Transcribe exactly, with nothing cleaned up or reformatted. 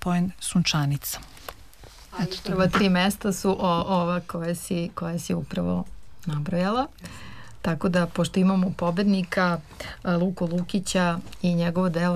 poen Sunčanica. Eto, prva tri mesta su o, ova koje si, koje si upravo nabrojala. Tako da, pošto imamo pobednika Luku Lukića i njegovo delo